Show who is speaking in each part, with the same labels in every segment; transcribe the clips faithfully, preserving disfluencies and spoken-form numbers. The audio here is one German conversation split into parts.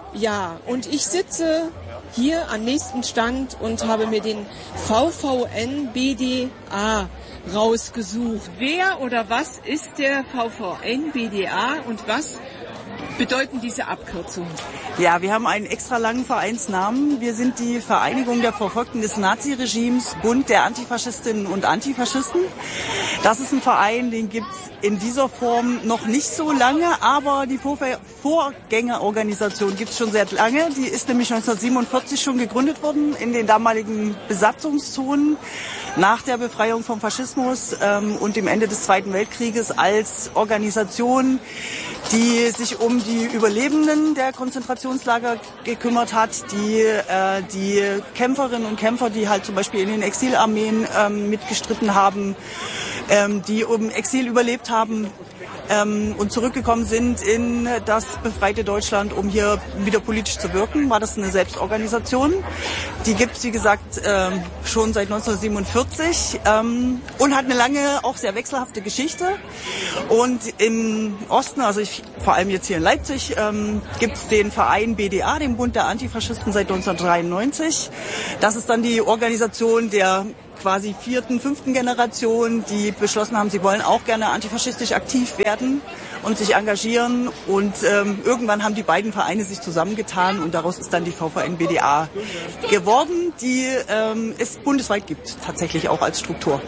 Speaker 1: Ja, und ich sitze hier am nächsten Stand und habe mir den V V N B D A rausgesucht. Wer oder was ist der V V N B D A und was bedeuten diese Abkürzungen?
Speaker 2: Ja, wir haben einen extra langen Vereinsnamen. Wir sind die Vereinigung der Verfolgten des Naziregimes, Bund der Antifaschistinnen und Antifaschisten. Das ist ein Verein, den gibt's in dieser Form noch nicht so lange, aber die Vorgängerorganisation gibt's schon sehr lange. Die ist nämlich neunzehnhundertsiebenundvierzig schon gegründet worden in den damaligen Besatzungszonen nach der Befreiung vom Faschismus ähm, und dem Ende des Zweiten Weltkrieges als Organisation, die sich um die Überlebenden der Konzentrationslager gekümmert hat, die äh, die Kämpferinnen und Kämpfer, die halt zum Beispiel in den Exilarmeen ähm, mitgestritten haben, ähm, die im Exil überlebt haben ähm, und zurückgekommen sind in das befreite Deutschland, um hier wieder politisch zu wirken, war das eine Selbstorganisation. Die gibt es, wie gesagt, ähm, schon seit neunzehnhundertsiebenundvierzig ähm, und hat eine lange, auch sehr wechselhafte Geschichte. Und im Osten, also ich, vor allem jetzt hier in Leipzig, ähm, gibt es den Verein B D A, den Bund der Antifaschisten, seit neunzehnhundertdreiundneunzig. Das ist dann die Organisation der quasi vierten, fünften Generation, die beschlossen haben, sie wollen auch gerne antifaschistisch aktiv werden und sich engagieren. Und ähm, irgendwann haben die beiden Vereine sich zusammengetan und daraus ist dann die V V N B D A geworden, die ähm, es bundesweit gibt, tatsächlich auch als Struktur.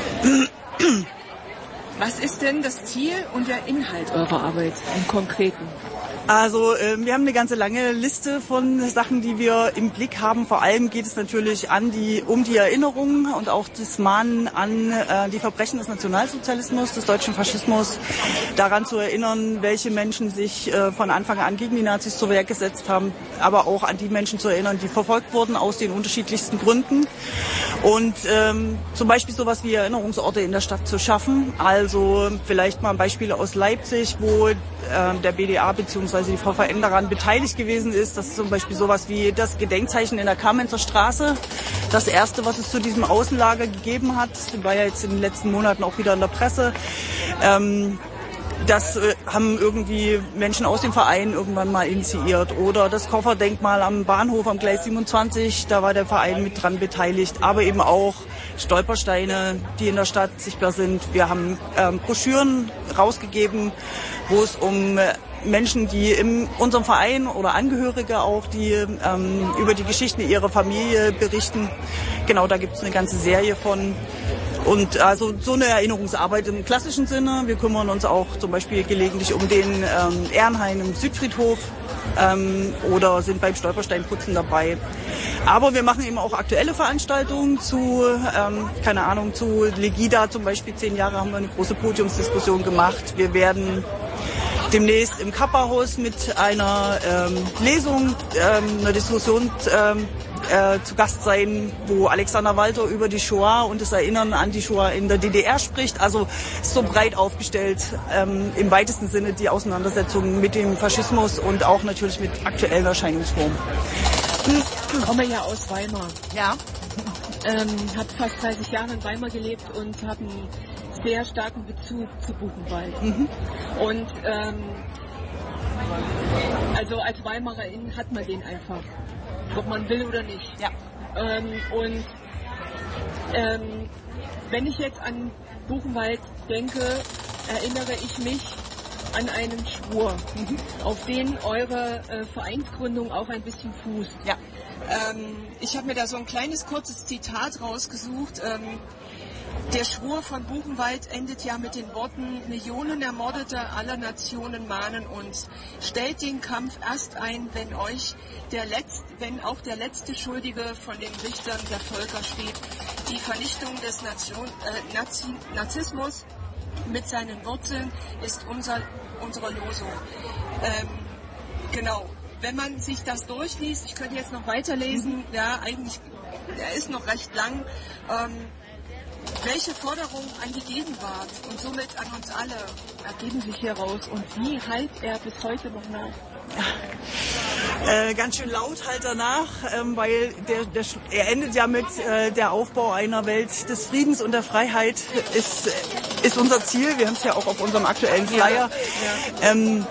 Speaker 1: Was ist denn das Ziel und der Inhalt eurer Arbeit im Konkreten?
Speaker 2: Also äh, wir haben eine ganze lange Liste von Sachen, die wir im Blick haben. Vor allem geht es natürlich an die, um die Erinnerung und auch das Mahnen an äh, die Verbrechen des Nationalsozialismus, des deutschen Faschismus, daran zu erinnern, welche Menschen sich äh, von Anfang an gegen die Nazis zur Wehr gesetzt haben, aber auch an die Menschen zu erinnern, die verfolgt wurden aus den unterschiedlichsten Gründen. Und ähm, zum Beispiel sowas wie Erinnerungsorte in der Stadt zu schaffen. Also vielleicht mal Beispiele aus Leipzig, wo äh, der B D A bzw. die V V N daran beteiligt gewesen ist. Das ist zum Beispiel sowas wie das Gedenkzeichen in der Kamenzer Straße. Das erste, was es zu diesem Außenlager gegeben hat, war ja jetzt in den letzten Monaten auch wieder in der Presse. Ähm, Das äh, haben irgendwie Menschen aus dem Verein irgendwann mal initiiert. Oder das Kofferdenkmal am Bahnhof am Gleis siebenundzwanzig, da war der Verein mit dran beteiligt. Aber eben auch Stolpersteine, die in der Stadt sichtbar sind. Wir haben ähm, Broschüren rausgegeben, wo es um äh, Menschen, die in unserem Verein oder Angehörige auch, die ähm, über die Geschichten ihrer Familie berichten. Genau, da gibt es eine ganze Serie von. Und also so eine Erinnerungsarbeit im klassischen Sinne. Wir kümmern uns auch zum Beispiel gelegentlich um den ähm, Ehrenhain im Südfriedhof ähm, oder sind beim Stolpersteinputzen dabei. Aber wir machen eben auch aktuelle Veranstaltungen zu, ähm, keine Ahnung, zu Legida zum Beispiel. Zehn Jahre haben wir eine große Podiumsdiskussion gemacht. Wir werden demnächst im Kappa-Haus mit einer ähm, Lesung, ähm, einer Diskussion ähm, äh, zu Gast sein, wo Alexander Walter über die Shoah und das Erinnern an die Shoah in der D D R spricht. Also so breit aufgestellt, ähm, im weitesten Sinne die Auseinandersetzung mit dem Faschismus und auch natürlich mit aktuellen Erscheinungsformen.
Speaker 1: Ich komme ja aus Weimar.
Speaker 2: Ja.
Speaker 1: Ähm, habe fast dreißig Jahre in Weimar gelebt und habe einen sehr starken Bezug zu Buchenwald. Mhm. Und ähm, also als Weimarerin hat man den einfach, ob man will oder nicht.
Speaker 2: Ja.
Speaker 1: Ähm, und ähm, wenn ich jetzt an Buchenwald denke, erinnere ich mich an einen Schwur, mhm. auf den eure äh, Vereinsgründung auch ein bisschen fußt.
Speaker 2: Ja.
Speaker 1: Ähm, ich habe mir da so ein kleines kurzes Zitat rausgesucht. Ähm, Der Schwur von Buchenwald endet ja mit den Worten: Millionen Ermordeter aller Nationen mahnen uns. Stellt den Kampf erst ein, wenn euch der Letz-, wenn auch der letzte Schuldige von den Richtern der Völker steht. Die Vernichtung des Nation, äh, Nazi, Nazismus mit seinen Wurzeln ist unser, unsere Losung. Ähm, genau. Wenn man sich das durchliest, ich könnte jetzt noch weiterlesen, mhm. ja, eigentlich, er ist noch recht lang. Ähm, Welche Forderungen an die Gegenwart und somit an uns alle ergeben sich hieraus und wie halt er bis heute noch nach?
Speaker 2: Äh, ganz schön laut halt danach, ähm, weil der, der, er endet ja mit äh, der Aufbau einer Welt des Friedens und der Freiheit ist, ist unser Ziel. Wir haben es ja auch auf unserem aktuellen Flyer. Ja, ja. Ähm,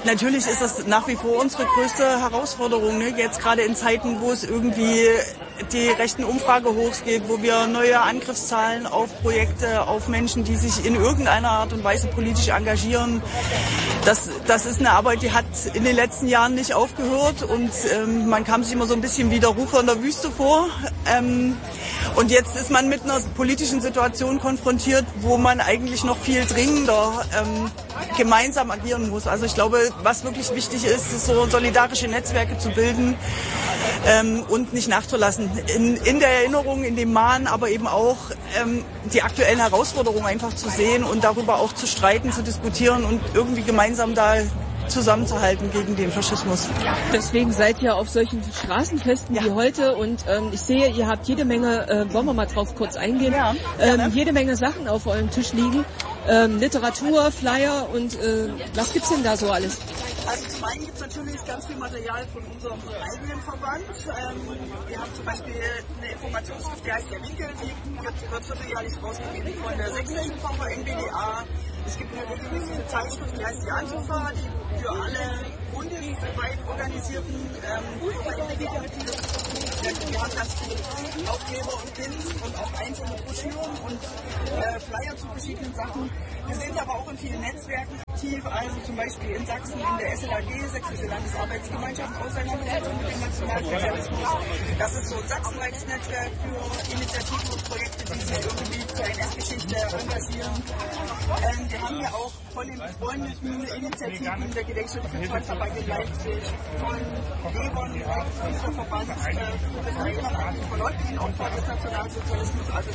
Speaker 2: Natürlich ist das nach wie vor unsere größte Herausforderung, ne? Jetzt gerade in Zeiten, wo es irgendwie die rechten Umfrage hochgeht, wo wir neue Angriffszahlen auf Projekte, auf Menschen, die sich in irgendeiner Art und Weise politisch engagieren. Das, das ist eine Arbeit, die hat in den letzten Jahren nicht aufgehört und ähm, man kam sich immer so ein bisschen wie der Rufer in der Wüste vor. Ähm, und jetzt ist man mit einer politischen Situation konfrontiert, wo man eigentlich noch viel dringender ähm, gemeinsam agieren muss. Also ich glaube, was wirklich wichtig ist, ist so solidarische Netzwerke zu bilden ähm, und nicht nachzulassen. In, in der Erinnerung, in dem Mahnen, aber eben auch ähm, die aktuellen Herausforderungen einfach zu sehen und darüber auch zu streiten, zu diskutieren und irgendwie gemeinsam da zusammenzuhalten gegen den Faschismus.
Speaker 3: Deswegen seid ihr auf solchen Straßenfesten ja. wie heute und ähm, ich sehe, ihr habt jede Menge, äh, wollen wir mal drauf kurz eingehen,
Speaker 2: ja,
Speaker 3: ähm, jede Menge Sachen auf eurem Tisch liegen, ähm, Literatur, Flyer und äh, was gibt's denn da so alles?
Speaker 2: Also zum einen gibt es natürlich ganz viel Material von unserem eigenen Verband. Ähm, wir haben zum Beispiel eine Informationsschrift, die heißt der Winkel, die wird vierteljährlich rausgegeben von der sächsischen V V N B D A. Es gibt eine regelmäßige Zeitschrift, die heißt die Antifa, die für alle bundesweit organisierten ähm, Mitglieder. Wir haben ganz viele Aufkleber und Pins und auch einzelne Broschüren und äh, Flyer zu verschiedenen Sachen. Wir sind aber auch in vielen Netzwerken aktiv, also zum Beispiel in Sachsen in der S L A G, Sächsische Landesarbeitsgemeinschaft, Auseinandersetzung mit dem Nationalsozialismus. Das ist so ein sachsenweites Netzwerk für Initiativen und Projekte, die sich irgendwie zur N S-Geschichte engagieren. Ähm, wir haben ja auch von den befreundeten Initiativen der Gedenkstätte für Zwangsarbeit in Leipzig, von Devon, unser Verband, äh, das Erinnern an die verleugneten Opfer des Nationalsozialismus, also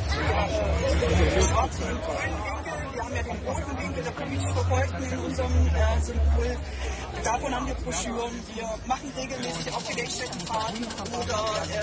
Speaker 2: die schwarzen und grünen Winkel. Wir haben ja den roten Winkel der politisch Verfolgten in unserem äh, Symbol. Davon haben wir Broschüren. Wir machen regelmäßig auch Gedenkstättenfahrten oder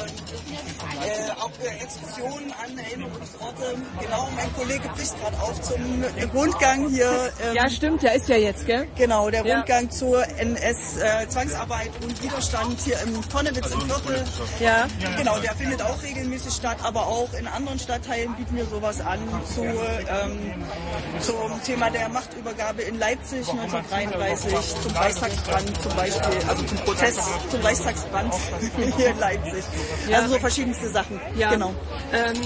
Speaker 2: äh, äh, auch äh, Exkursionen an Erinnerungsorte. Genau, mein Kollege bricht gerade auf zum Rundgang hier.
Speaker 3: Ähm, ja, stimmt, der ist ja jetzt, gell?
Speaker 2: Genau, der ja. Rundgang zur N S-Zwangsarbeit äh, und Widerstand hier im Tonnewitz im Viertel. Ja. Genau, der findet auch regelmäßig statt, aber auch in anderen Stadtteilen bieten wir sowas an zu, ähm, zum Thema der Machtübergabe in Leipzig neunzehnhundertdreiunddreißig, zum Reichstagsbrand zum Beispiel, also zum Protest zum Reichstagsbrand hier in Leipzig. Ja. Also so verschiedenste Sachen.
Speaker 3: Ja.
Speaker 2: Genau.
Speaker 3: Ähm,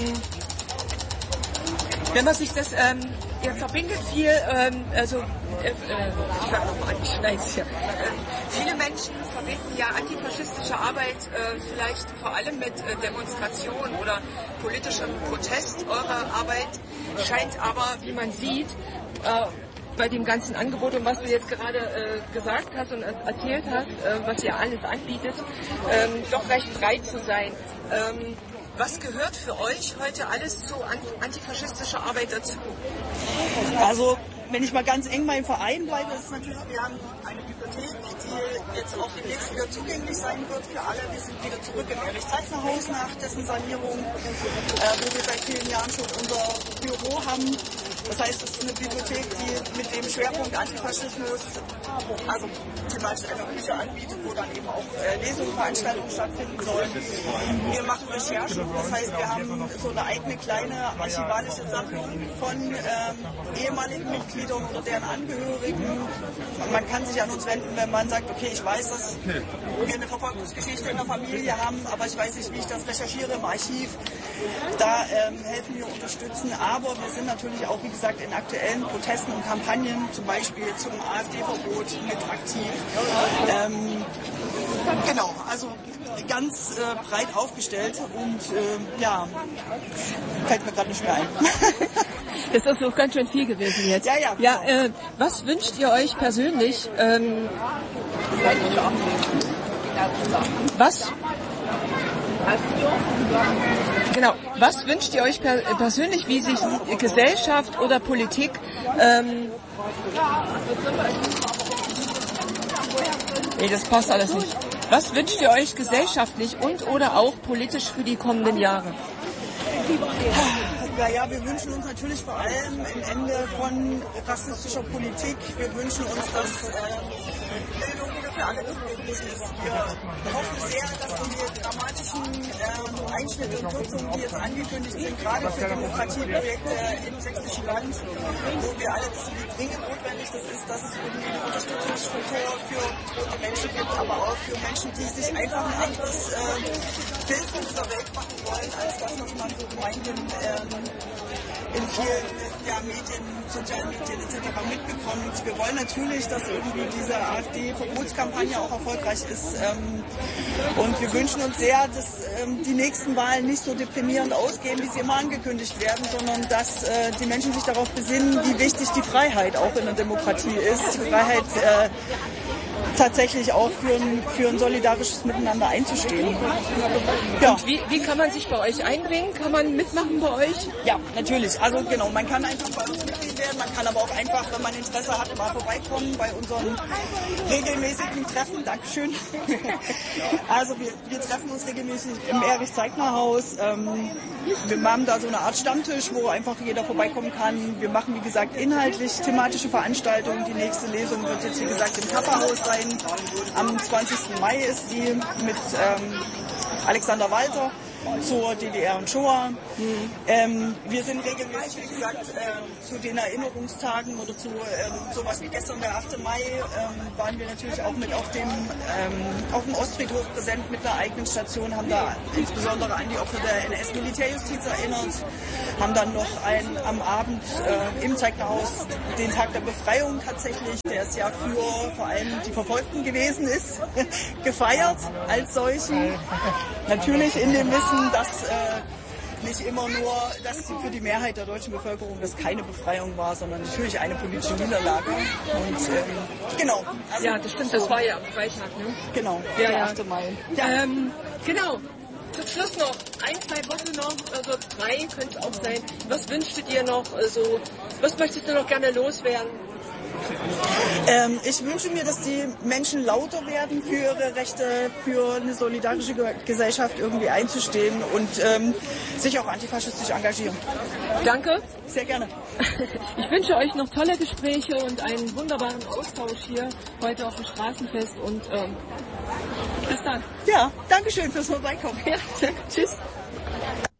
Speaker 3: wenn man sich das, ähm, ihr verbindet viel, ähm, also äh, äh, ich fange nochmal an, ich schneide es hier. Ähm, viele Menschen verbinden ja antifaschistische Arbeit äh, vielleicht vor allem mit äh, Demonstrationen oder politischem Protest. Eure Arbeit scheint aber, wie man sieht, äh, bei dem ganzen Angebot und was du jetzt gerade äh, gesagt hast und erzählt hast, äh, was ihr alles anbietet, ähm, doch recht breit zu sein. Ähm, was gehört für euch heute alles zu antifaschistischer Arbeit dazu?
Speaker 2: Also, wenn ich mal ganz eng beim Verein bleibe, ist es natürlich, wir haben eine Bibliothek, die jetzt auch demnächst wieder zugänglich sein wird für alle. Wir sind wieder zurück im Erich-Zeichner-Haus nach dessen Sanierung, äh, wo wir seit vielen Jahren schon unser Büro haben. Das heißt, es ist eine Bibliothek, die mit dem Schwerpunkt Antifaschismus, also thematisch einfach Bücher anbietet, wo dann eben auch äh, Lesungen, Veranstaltungen stattfinden sollen. Wir machen Recherchen, das heißt, wir haben so eine eigene kleine archivalische Sammlung von ähm, ehemaligen Mitgliedern oder deren Angehörigen. Man kann sich an uns wenden, wenn man sagt, okay, ich weiß, dass wir eine Verfolgungsgeschichte in der Familie haben, aber ich weiß nicht, wie ich das recherchiere im Archiv. Da ähm, helfen wir, unterstützen, aber wir sind natürlich auch, wie gesagt, in aktuellen Protesten und Kampagnen, zum Beispiel zum AfD-Verbot mit aktiv. Ähm, genau, also ganz äh, breit aufgestellt und äh, ja, fällt mir gerade nicht mehr ein.
Speaker 3: Das ist doch ganz schön viel gewesen jetzt.
Speaker 2: Ja, ja.
Speaker 3: Ja, äh, was wünscht ihr euch persönlich? Ähm, was? Genau. Was wünscht ihr euch per persönlich, wie sich Gesellschaft oder Politik ähm, nee, das passt alles nicht. Was wünscht ihr euch gesellschaftlich und oder auch politisch für die kommenden Jahre?
Speaker 2: Naja, wir wünschen uns natürlich vor allem ein Ende von rassistischer Politik. Wir wünschen uns, dass äh, Bildung wieder für alle zugänglich ist. Wir hoffen sehr, dass die dramatischen äh, Einschnitte und Kürzungen, die jetzt angekündigt sind, gerade für Demokratieprojekte im sächsischen Land, wo wir alle wissen, wie dringend notwendig das ist, dass es irgendwie eine Unterstützungsstruktur für tote Menschen gibt, aber auch für Menschen, die sich einfach ein anderes äh, Bild von dieser Welt machen wollen, als das, was man so gemeinhin ähm, in vielen ja, Medien, sozialen Medien et cetera mitbekommt. Wir wollen natürlich, dass irgendwie diese AfD-Verbotskampagne auch erfolgreich ist. Ähm, und wir wünschen uns sehr, dass ähm, die nächsten Wahlen nicht so deprimierend ausgehen, wie sie immer angekündigt werden, sondern dass äh, die Menschen sich darauf besinnen, wie wichtig die Freiheit auch in der Demokratie ist. Die Freiheit äh, tatsächlich auch für ein, für ein solidarisches Miteinander einzustehen.
Speaker 3: Ja. Und wie, wie kann man sich bei euch einbringen? Kann man mitmachen bei euch?
Speaker 2: Ja, natürlich. Also genau, man kann einfach bei uns Mitglied werden, man kann aber auch einfach, wenn man Interesse hat, mal vorbeikommen bei unseren regelmäßigen Treffen. Dankeschön. Also wir, wir treffen uns regelmäßig im Erich-Zeigner-Haus. Ähm, wir haben da so eine Art Stammtisch, wo einfach jeder vorbeikommen kann. Wir machen, wie gesagt, inhaltlich thematische Veranstaltungen. Die nächste Lesung wird jetzt, wie gesagt, im Kapperhaus sein. Am zwanzigsten Mai ist die mit ähm, Alexander Walter zur D D R und Shoah. Mhm. Ähm, wir sind regelmäßig, wie gesagt, äh, zu den Erinnerungstagen oder zu ähm, sowas wie gestern, der achte Mai, ähm, waren wir natürlich auch mit auf dem, ähm, auf dem Ostfriedhof präsent mit einer eigenen Station, haben da insbesondere an die Opfer der N S-Militärjustiz erinnert, haben dann noch ein, am Abend äh, im Zeignerhaus den Tag der Befreiung tatsächlich, der es ja für vor allem die Verfolgten gewesen ist, gefeiert als solchen. Natürlich in dem Wissen, dass äh, nicht immer nur, dass für die Mehrheit der deutschen Bevölkerung das keine Befreiung war, sondern natürlich eine politische Niederlage. Und ähm, genau.
Speaker 3: Also, ja, das stimmt, das war ja am Freitag, ne?
Speaker 2: Genau,
Speaker 3: ja,
Speaker 2: der
Speaker 3: ja.
Speaker 2: achte Mai.
Speaker 3: Ja. Ähm, genau. Zum Schluss noch ein, zwei Worte noch, also drei könnte es auch sein. Was wünschst du dir noch? Also, was möchtest du noch gerne loswerden?
Speaker 2: Ähm, ich wünsche mir, dass die Menschen lauter werden, für ihre Rechte, für eine solidarische Gesellschaft irgendwie einzustehen und ähm, sich auch antifaschistisch engagieren.
Speaker 3: Danke.
Speaker 2: Sehr gerne.
Speaker 3: Ich wünsche euch noch tolle Gespräche und einen wunderbaren Austausch hier heute auf dem Straßenfest und ähm, bis dann.
Speaker 2: Ja, danke schön fürs Vorbeikommen.
Speaker 3: Ja, tschüss.